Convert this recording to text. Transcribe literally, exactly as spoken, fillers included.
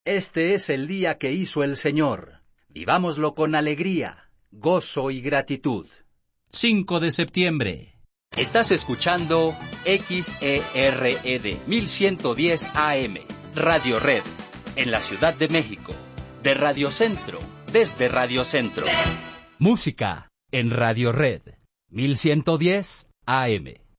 Este es el día que hizo el Señor. Vivámoslo con alegría, gozo y gratitud. cinco de septiembre. Estás escuchando X E R E D mil ciento diez A M, Radio Red, en la Ciudad de México. De Radio Centro, desde Radio Centro. Música en Radio Red, mil ciento diez A M.